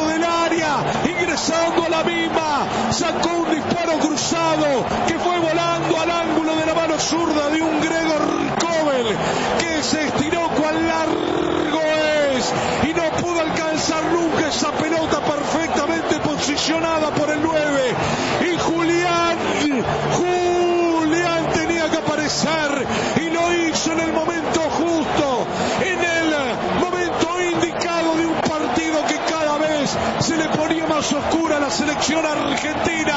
dentro del área, ingresando a la misma, sacó un disparo cruzado que fue volando al ángulo de la mano zurda de un Gregor Kobel, que se estiró cuán largo es y no pudo alcanzar nunca esa pelota perfectamente posicionada por el 9. Y Julián tenía que aparecer y lo hizo en el momento justo, en el momento indicado de un partido que cada vez se le ponía más oscura a la selección argentina.